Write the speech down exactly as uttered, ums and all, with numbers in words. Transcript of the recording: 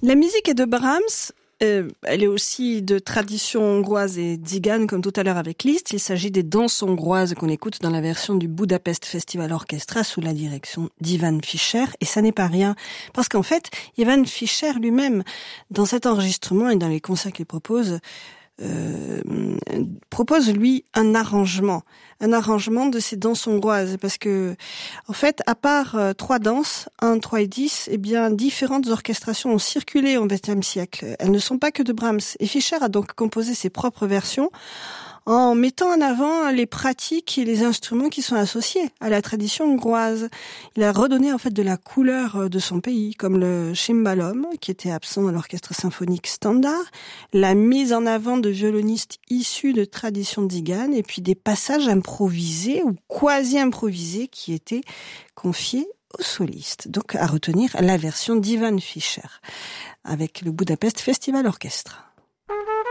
La musique est de Brahms. Euh, elle est aussi de tradition hongroise et tzigane, comme tout à l'heure avec Liszt. Il s'agit des danses hongroises qu'on écoute dans la version du Budapest Festival Orchestra sous la direction d'Ivan Fischer. Et ça n'est pas rien, parce qu'en fait, Ivan Fischer lui-même, dans cet enregistrement et dans les concerts qu'il propose, Euh, propose lui un arrangement, un arrangement de ces danses hongroises, parce que en fait, à part euh, trois danses, un, trois et dix, eh bien différentes orchestrations ont circulé au vingtième siècle. Elles ne sont pas que de Brahms. Et Fischer a donc composé ses propres versions en mettant en avant les pratiques et les instruments qui sont associés à la tradition hongroise. Il a redonné en fait de la couleur de son pays, comme le cimbalom, qui était absent dans l'orchestre symphonique standard, la mise en avant de violonistes issus de traditions tziganes, et puis des passages improvisés ou quasi-improvisés qui étaient confiés aux solistes. Donc à retenir la version d'Ivan Fischer avec le Budapest Festival Orchestra.